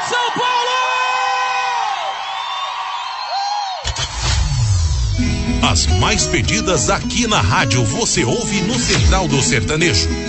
São Paulo! As mais pedidas aqui na rádio você ouve no Central do Sertanejo.